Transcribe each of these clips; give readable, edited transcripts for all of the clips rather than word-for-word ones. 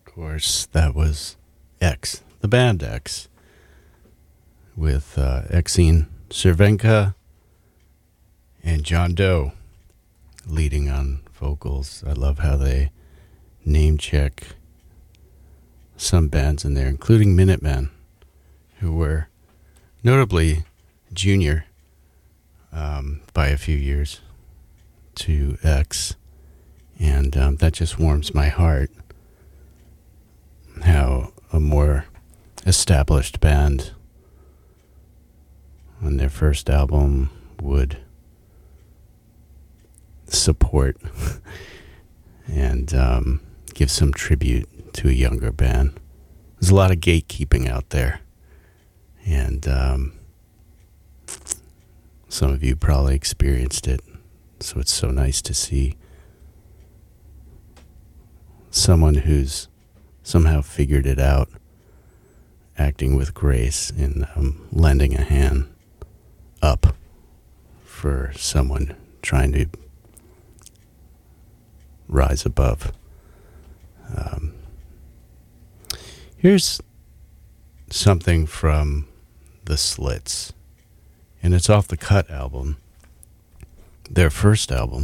course, that was X, the band X, with Exene Cervenka and John Doe leading on vocals. I love how they name check some bands in there, including Minutemen, who were notably junior by a few years to X. And that just warms my heart, how a more established band on their first album would support and give some tribute to a younger band. There's a lot of gatekeeping out there, and some of you probably experienced it, so it's so nice to see someone who's somehow figured it out, acting with grace and lending a hand up for someone trying to rise above. Here's something from the Slits, and it's off the Cut album, their first album.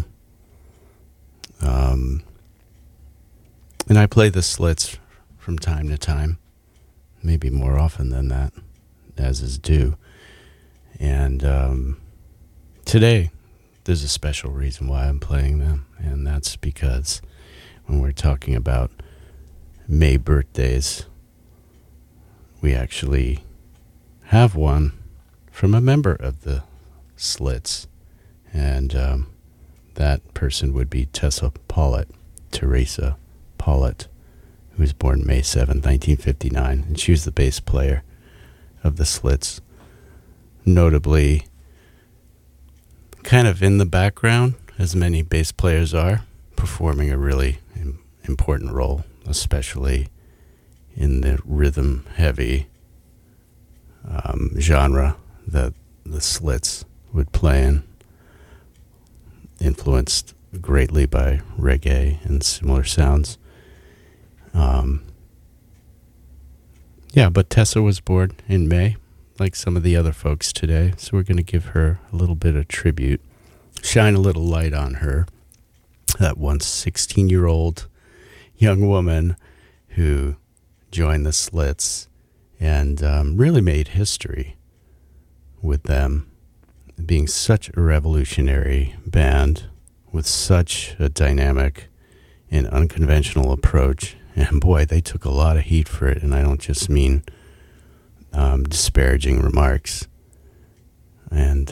And I play the Slits from time to time, maybe more often than that, as is due. And today, there's a special reason why I'm playing them, and that's because when we're talking about May birthdays, we actually have one from a member of the Slits, and that person would be Teresa Pollitt, who was born May 7, 1959, and she was the bass player of the Slits, notably kind of in the background, as many bass players are, performing a really important role, especially in the rhythm-heavy genre that the Slits would play in, influenced greatly by reggae and similar sounds. But Tessa was born in May, like some of the other folks today, so we're going to give her a little bit of tribute, shine a little light on her, that once 16-year-old young woman who joined the Slits and really made history with them, being such a revolutionary band with such a dynamic and unconventional approach. And boy, they took a lot of heat for it, and I don't just mean disparaging remarks and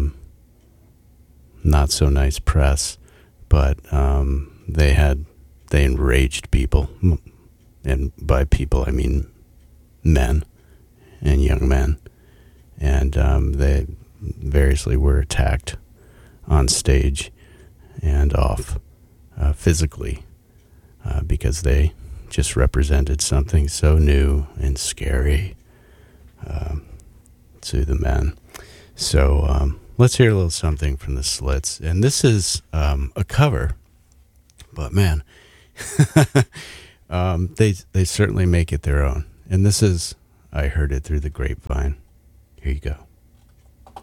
not so nice press, but they enraged people, and by people I mean men and young men, and they variously were attacked on stage and off physically because they just represented something so new and scary to the men. So let's hear a little something from the Slits. And this is a cover, but man, they certainly make it their own. And this is I Heard It Through the Grapevine. Here you go.